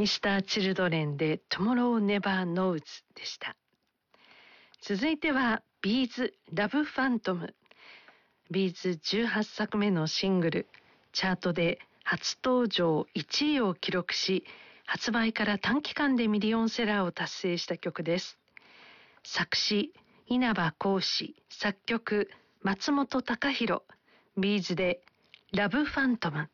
ミスターチルドレンで Tomorrow Never Knows でした。続いてはビーズラブファントム。ビーズ18作目のシングル、チャートで初登場1位を記録し、発売から短期間でミリオンセラーを達成した曲です。作詞稲葉浩志、作曲松本隆弘。ビーズでラブファントム。